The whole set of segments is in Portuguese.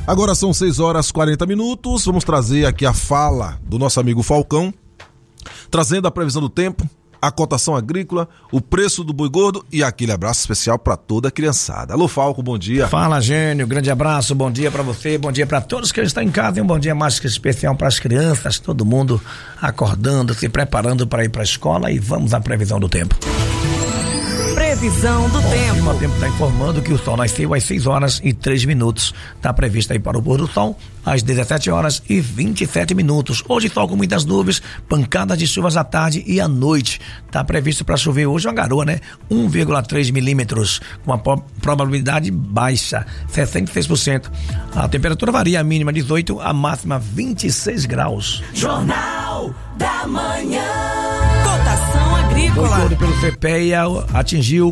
Agora são 6h40. Vamos trazer aqui a fala do nosso amigo Falcão, trazendo a previsão do tempo, a cotação agrícola, o preço do boi gordo e aquele abraço especial para toda a criançada. Alô, Falco, bom dia. Fala, Gênio, grande abraço, bom dia para você, bom dia para todos que estão em casa e um bom dia mais que especial para as crianças, todo mundo acordando, se preparando para ir para a escola e vamos à previsão do tempo. Previsão do tempo. O tempo está informando que o sol nasceu às 6h03. Está previsto aí para o pôr do sol às 17h27. Hoje sol com muitas nuvens, pancadas de chuvas à tarde e à noite. Está previsto para chover hoje uma garoa, né? 1,3 milímetros, com a probabilidade baixa, 66%. A temperatura varia, a mínima 18, a máxima 26 graus. Jornal da Manhã. Cotação agrícola. O pelo CPEA atingiu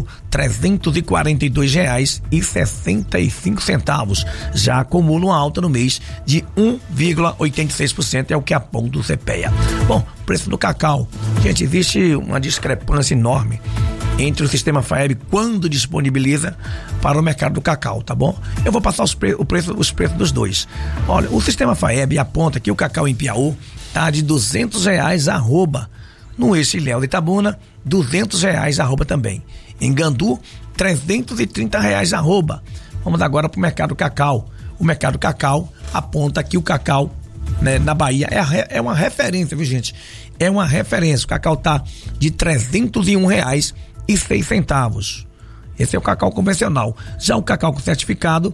R$340,65. Já acumula uma alta no mês de 1,86%, é o que aponta o CPEA. Bom, preço do cacau. Gente, existe uma discrepância enorme entre o sistema FAEB quando disponibiliza para o mercado do cacau, tá bom? Eu vou passar os preços dos dois. Olha, o sistema FAEB aponta que o cacau em Piauí tá de R$200 arroba. No eixo Ilhéus de Itabuna, R$200 arroba também. Em Gandu, R$330 arroba. Vamos agora para o mercado cacau. O mercado cacau aponta que o cacau, né, na Bahia é uma referência, viu, gente? É uma referência. O cacau tá de R$301,06. Esse é o cacau convencional. Já o cacau com certificado,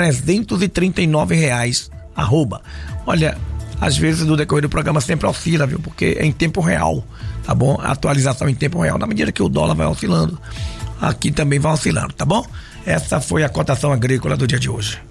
R$339 arroba. Olha, às vezes no decorrer do programa sempre oscila, viu? Porque é em tempo real, tá bom? A atualização em tempo real. Na medida que o dólar vai oscilando, aqui também vai oscilando, tá bom? Essa foi a cotação agrícola do dia de hoje.